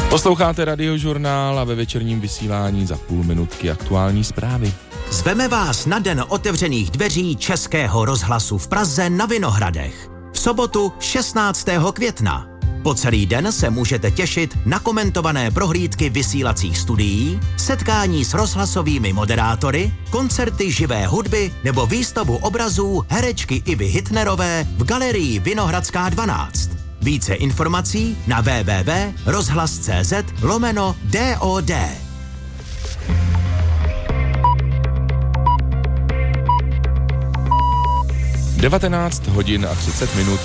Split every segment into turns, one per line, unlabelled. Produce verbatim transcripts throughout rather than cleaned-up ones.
Posloucháte Radiožurnál a ve večerním vysílání za půl minutky aktuální zprávy.
Zveme vás na den otevřených dveří Českého rozhlasu v Praze na Vinohradech. V sobotu šestnáctého května. Po celý den se můžete těšit na komentované prohlídky vysílacích studií, setkání s rozhlasovými moderátory, koncerty živé hudby nebo výstavu obrazů herečky Ivy Hitnerové v galerii Vinohradská dvanáct. Více informací na w w w tečka rozhlas tečka c z lomeno D O D.
devatenáct hodin a třicet minut.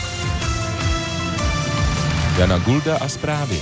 Jana Gulda a zprávy.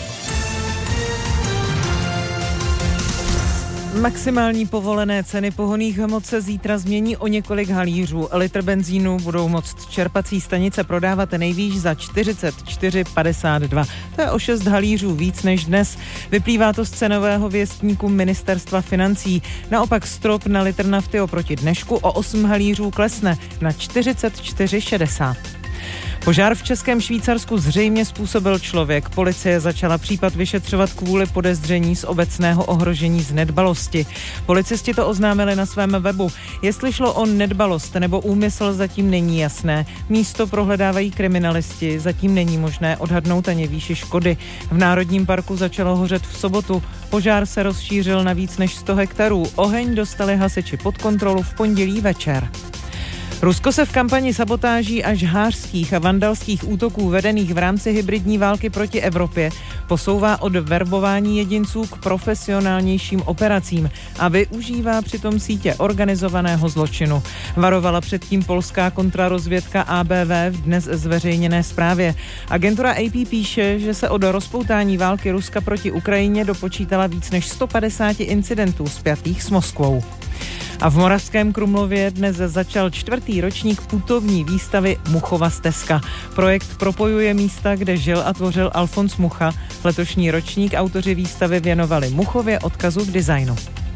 Maximální povolené ceny pohonných hmot se zítra změní o několik halířů. Litr benzínu budou moct čerpací stanice prodávat nejvýš za čtyřicet čtyři padesát dva. To je o šest halířů víc než dnes. Vyplývá to z cenového věstníku Ministerstva financí. Naopak strop na litr nafty oproti dnešku o osm halířů klesne na čtyřicet čtyři šedesát. Požár v Českém Švýcarsku zřejmě způsobil člověk. Policie začala případ vyšetřovat kvůli podezření z obecného ohrožení z nedbalosti. Policisti to oznámili na svém webu. Jestli šlo o nedbalost nebo úmysl, zatím není jasné. Místo prohledávají kriminalisti, zatím není možné odhadnout ani výši škody. V Národním parku začalo hořet v sobotu. Požár se rozšířil na víc než sto hektarů. Oheň dostali hasiči pod kontrolu v pondělí večer. Rusko se v kampani sabotáží a žhářských a vandalských útoků vedených v rámci hybridní války proti Evropě posouvá od verbování jedinců k profesionálnějším operacím a využívá přitom sítě organizovaného zločinu. Varovala předtím polská kontrarozvědka A B V v dnes zveřejněné zprávě. Agentura A P píše, že se od rozpoutání války Ruska proti Ukrajině dopočítala víc než sto padesát incidentů spjatých s Moskvou. A v Moravském Krumlově dnes začal čtvrtý ročník putovní výstavy Muchova stezka. Projekt propojuje místa, kde žil a tvořil Alfons Mucha. Letošní ročník autoři výstavy věnovali Muchově odkazu v designu.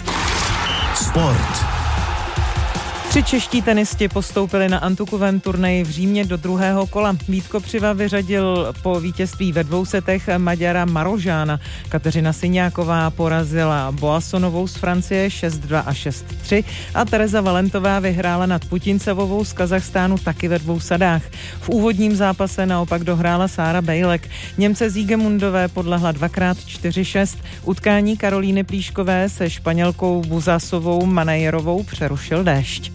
Sport.
Tři čeští tenisti postoupili na antukovém turnaji v Římě do druhého kola. Vítko Přiva vyřadil po vítězství ve dvou setech Maďara Marožána. Kateřina Syňáková porazila Boassonovou z Francie šest dva a šest tři a Tereza Valentová vyhrála nad Putincevovou z Kazachstánu taky ve dvou sadách. V úvodním zápase naopak dohrála Sára Bejlek. Němce Siegemundové podlehla dvakrát čtyři šest. Utkání Karolíny Plíškové se Španělkou Buzasovou Manajerovou přerušil déšť.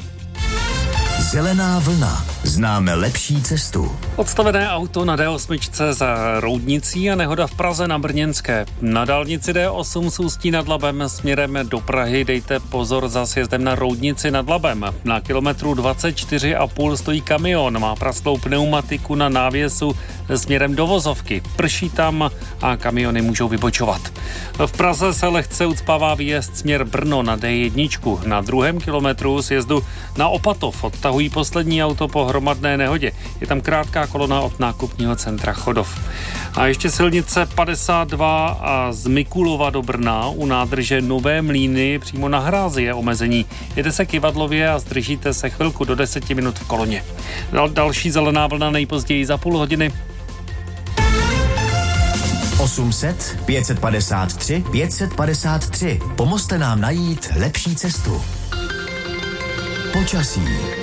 Zelená vlna. Známe lepší cestu.
Odstavené auto na D osm za Roudnicí a nehoda v Praze na Brněnské. Na dálnici D osm z Ústí nad Labem směrem do Prahy dejte pozor za sjezdem na Roudnici nad Labem. Na kilometru dvacet čtyři a půl stojí kamion, má prasklou pneumatiku na návěsu směrem do vozovky. Prší tam a kamiony můžou vybočovat. V Praze se lehce ucpává výjezd směr Brno na D jedna. Na druhém kilometru sjezdu na Opatov odtahují poslední auto po hromadné nehodě. Je tam krátká kolona od nákupního centra Chodov. A ještě silnice padesát dva a z Mikulova do Brna u nádrže Nové Mlýny přímo na hrázi je omezení. Jede se kyvadlově a zdržíte se chvilku do deseti minut v koloně. Dal, další zelená vlna nejpozději za půl hodiny.
osm set, pět set padesát tři, pět set padesát tři. Pomozte nám najít lepší cestu. Počasí.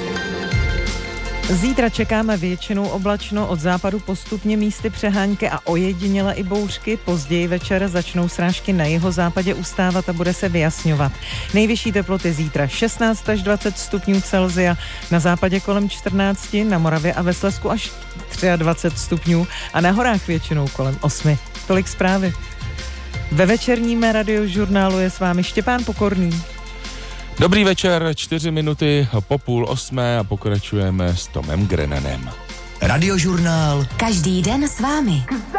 Zítra čekáme většinou oblačno, od západu postupně místy přehánky a ojediněle i bouřky. Později večer začnou srážky na jihozápadě ustávat a bude se vyjasňovat. Nejvyšší teploty zítra šestnáct až dvacet stupňů Celsia, na západě kolem čtrnáct, na Moravě a ve Slezsku až dvacet tři stupňů a na horách většinou kolem osm. Tolik zprávy. Ve večerním radiožurnálu je s vámi Štěpán Pokorný.
Dobrý večer, čtyři minuty po půl osmé a pokračujeme s Tomem Grenanem.
Radiožurnál.
Každý den s vámi.